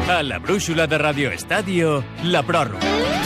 A la brúixola de Radio Estadio, la pròrroga.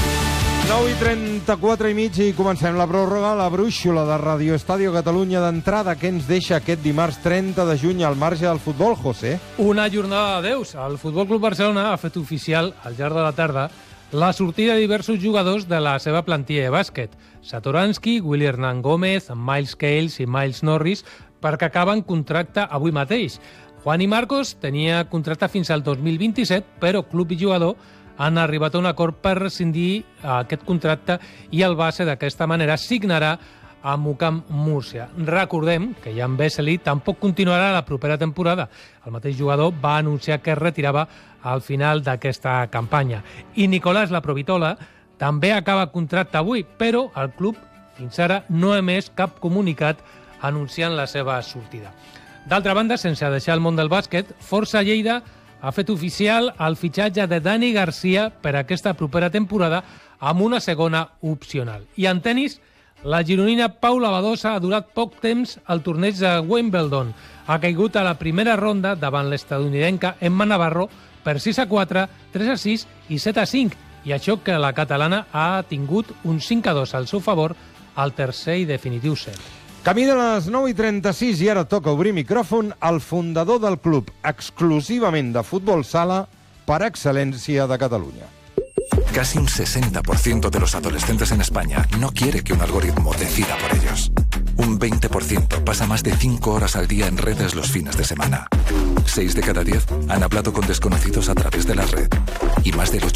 9:34 i mig i comencem la pròrroga. La brúixola de Radio Estadio Catalunya d'entrada. Què ens deixa aquest dimarts 30 de juny al marge del futbol, José? Una jornada d'adéus. El Futbol Club Barcelona ha fet oficial al llarg de la tarda la sortida de diversos jugadors de la seva plantilla de bàsquet. Satoransky, Willy Hernán Gómez, Miles Cales i Miles Norris, perquè acaben contracte avui mateix. Juan y Marcos tenia contracte fins al 2027, però club i jugador han arribat a un acord per rescindir aquest contracte i el base d'aquesta manera signarà amb UCAM Múrcia. Recordem que Jan Vesely tampoc continuarà la propera temporada. El mateix jugador va anunciar que es retirava al final d'aquesta campanya. I Nicolás Laprovitola també acaba contracte avui, però el club fins ara no ha emès cap comunicat anunciant la seva sortida. D'altra banda, sense deixar el món del bàsquet, Força Lleida ha fet oficial el fitxatge de Dani Garcia per a aquesta propera temporada amb una segona opcional. I en tenis, la gironina Paula Badosa ha durat poc temps al torneig de Wimbledon. Ha caigut a la primera ronda davant l'estadounidenca Emma Navarro per 6-4, 3-6 i 7-5. I això que la catalana ha tingut un 5-2 al seu favor al tercer i definitiu set. Camí de les 9:36 i ara toca obrir micròfon al fundador del club exclusivament de futbol sala per excel·lència de Catalunya. Casi un 60% de los adolescentes en España no quiere que un algoritmo decida por ellos. Un 20% pasa más de 5 horas al día en redes los fines de semana. 6 de cada 10 han hablado con desconocidos a través de la red. Y más del